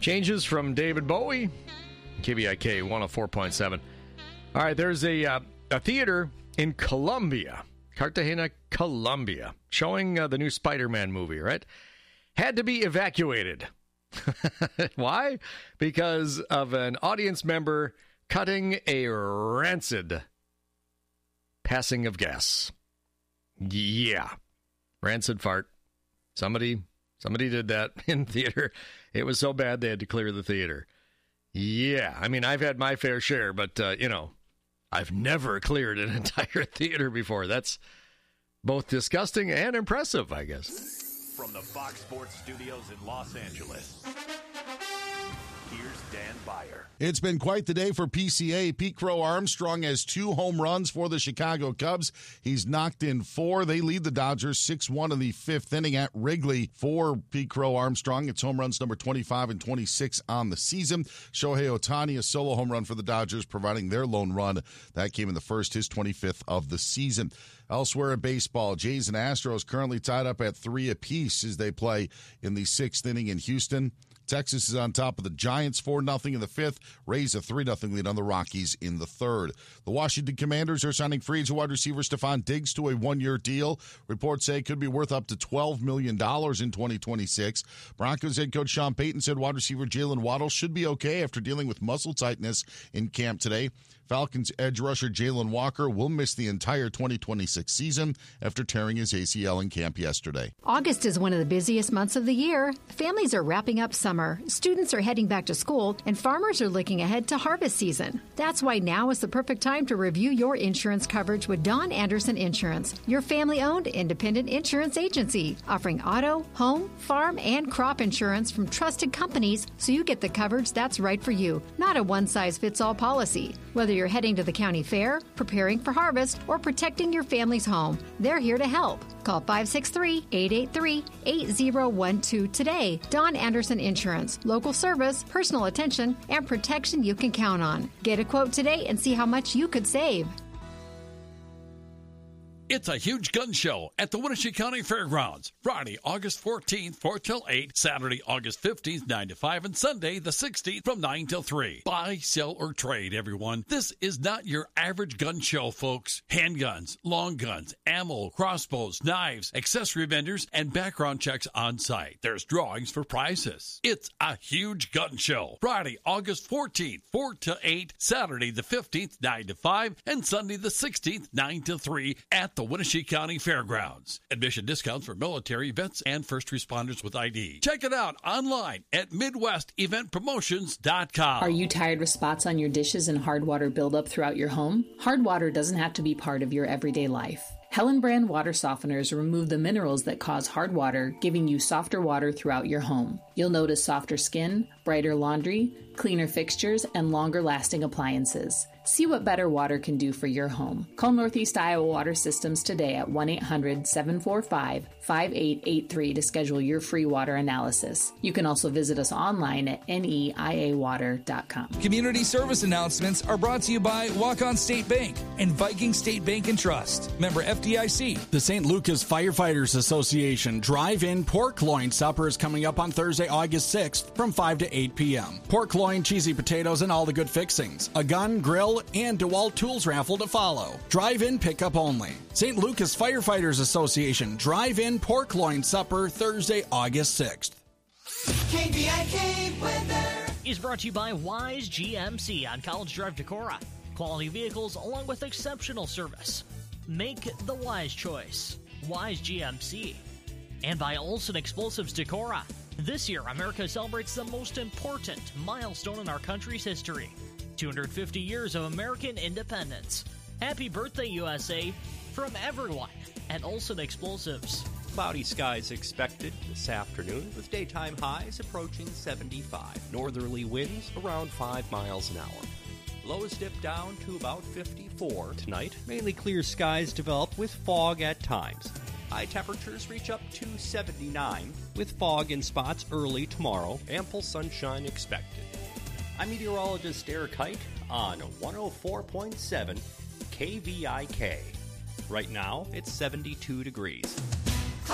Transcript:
Changes from David Bowie, KVIK 104.7. All right, there's a theater in Colombia, Cartagena, Colombia, showing the new Spider-Man movie, right? Had to be evacuated. Why? Because of an audience member cutting a rancid passing of gas. Yeah. Rancid fart. Somebody did that in theater. It was so bad they had to clear the theater. Yeah. I mean, I've had my fair share, but, I've never cleared an entire theater before. That's both disgusting and impressive, I guess. From the Fox Sports Studios in Los Angeles, here's Dan Beyer. It's been quite the day for PCA. Pete Crow Armstrong has 2 home runs for the Chicago Cubs. He's knocked in 4. They lead the Dodgers 6-1 in the 5th inning at Wrigley. For Pete Crow Armstrong, it's home runs number 25 and 26 on the season. Shohei Ohtani, a solo home run for the Dodgers, providing their lone run. That came in the first, his 25th of the season. Elsewhere in baseball, Jays and Astros currently tied up at 3 apiece as they play in the 6th inning in Houston. Texas is on top of the Giants 4-0 in the 5th. Rays a 3-0 lead on the Rockies in the 3rd. The Washington Commanders are signing free agent wide receiver Stephon Diggs to a 1-year deal. Reports say it could be worth up to $12 million in 2026. Broncos head coach Sean Payton said wide receiver Jalen Waddle should be okay after dealing with muscle tightness in camp today. Falcons edge rusher Jalen Walker will miss the entire 2026 season after tearing his ACL in camp yesterday. August is one of the busiest months of the year. Families are wrapping up summer, students are heading back to school, and farmers are looking ahead to harvest season. That's why now is the perfect time to review your insurance coverage with Don Anderson Insurance, your family-owned independent insurance agency, offering auto, home, farm, and crop insurance from trusted companies so you get the coverage that's right for you, not a one-size-fits-all policy. Whether you're heading to the county fair, preparing for harvest, or protecting your family's home, they're here to help. Call 563-883-8012 today. Don Anderson Insurance. Local service, personal attention, and protection you can count on. Get a quote today and see how much you could save. It's a huge gun show at the Wenatchee County Fairgrounds. Friday, August 14th, 4 till 8. Saturday, August 15th, 9 to 5. And Sunday, the 16th, from 9 till 3. Buy, sell, or trade, everyone. This is not your average gun show, folks. Handguns, long guns, ammo, crossbows, knives, accessory vendors, and background checks on site. There's drawings for prizes. It's a huge gun show. Friday, August 14th, 4 till 8. Saturday, the 15th, 9 to 5. And Sunday, the 16th, 9 till 3 at the Wenatchee County Fairgrounds. Admission discounts for military, vets, and first responders with ID. Check it out online at MidwestEventPromotions.com. Are you tired of spots on your dishes and hard water buildup throughout your home? Hard water doesn't have to be part of your everyday life. Helen brand water softeners remove the minerals that cause hard water, giving you softer water throughout your home. You'll notice softer skin, brighter laundry, cleaner fixtures, and longer-lasting appliances. See what better water can do for your home. Call Northeast Iowa Water Systems today at 1-800-745-5883 to schedule your free water analysis. You can also visit us online at neiawater.com. Community service announcements are brought to you by Walk-On State Bank and Viking State Bank and Trust. Member FDIC. The St. Lucas Firefighters Association Drive-In Pork Loin Supper is coming up on Thursday, August 6th from 5 to 8 p.m. Pork loin, cheesy potatoes, and all the good fixings. A gun, grill, and DeWalt tools raffle to follow. Drive-in pickup only. St. Lucas Firefighters Association Drive-In Pork Loin Supper Thursday, August 6th. KVIK weather is brought to you by Wise GMC on College Drive, Decorah. Quality vehicles along with exceptional service. Make the wise choice. Wise GMC. And by Olson Explosives Decorah. This year, America celebrates the most important milestone in our country's history. 250 years of American independence. Happy birthday, USA, from everyone at Olson Explosives. Cloudy skies expected this afternoon with daytime highs approaching 75. Northerly winds around 5 miles an hour. Lows dip down to about 54 tonight. Mainly clear skies develop with fog at times. High temperatures reach up to 79 with fog in spots early tomorrow. Ample sunshine expected. I'm meteorologist Eric Hite on 104.7 KVIK. Right now, it's 72 degrees.